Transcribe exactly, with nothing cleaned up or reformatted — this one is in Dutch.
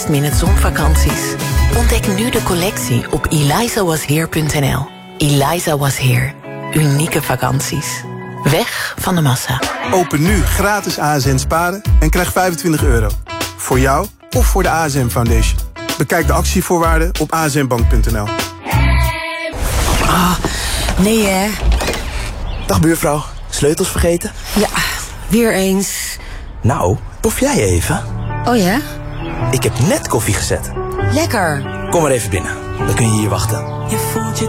Minute zonvakanties. Ontdek nu de collectie op eliza was here punt n l. Eliza Was Here. Unieke vakanties. Weg van de massa. Open nu gratis A S N Sparen en krijg vijfentwintig euro. Voor jou of voor de A S N Foundation. Bekijk de actievoorwaarden op a s n bank punt n l. Ah, nee hè. Dag buurvrouw, sleutels vergeten? Ja, weer eens. Nou, tof jij even? Oh ja? Ik heb net koffie gezet. Lekker. Kom maar even binnen, dan kun je hier wachten. Je voelt je